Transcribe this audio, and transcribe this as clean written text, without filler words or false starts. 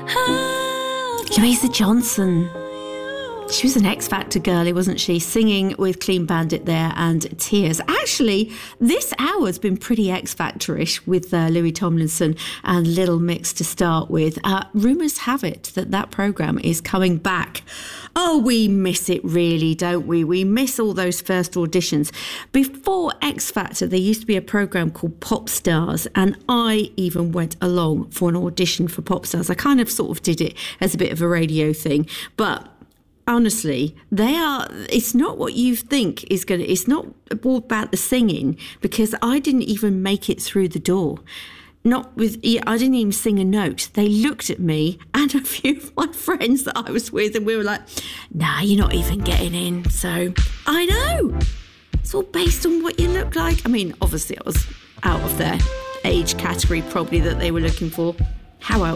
Louisa Johnson. She was an X Factor girlie, wasn't she? Singing with Clean Bandit there and Tears. Actually, this hour's been pretty X Factor-ish with Louis Tomlinson and Little Mix to start with. Rumours have it that programme is coming back. Oh, we miss it really, don't we? We miss all those first auditions. Before X Factor, there used to be a programme called Pop Stars, and I even went along for an audition for Pop Stars. I kind of sort of did it as a bit of a radio thing, but honestly, it's not what you think it's not all about the singing, because I didn't even make it through the door. I didn't even sing a note. They looked at me and a few of my friends that I was with, and we were like, nah, you're not even getting in. So, I know. It's all based on what you look like. I mean, obviously I was out of their age category probably that they were looking for. How else